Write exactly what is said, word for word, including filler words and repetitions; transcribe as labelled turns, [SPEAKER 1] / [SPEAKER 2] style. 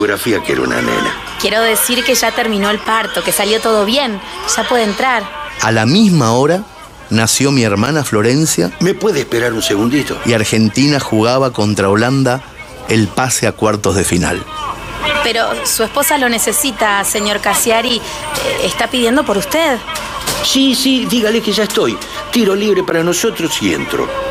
[SPEAKER 1] ecografía que era una nena.
[SPEAKER 2] Quiero decir que ya terminó el parto, que salió todo bien. Ya puede entrar.
[SPEAKER 3] A la misma hora nació mi hermana Florencia.
[SPEAKER 1] ¿Me puede esperar un segundito?
[SPEAKER 3] Y Argentina jugaba contra Holanda el pase a cuartos de final.
[SPEAKER 2] Pero su esposa lo necesita, señor Cassiari. Eh, está pidiendo por usted.
[SPEAKER 1] Sí, sí, dígale que ya estoy. Tiro libre para nosotros y entro.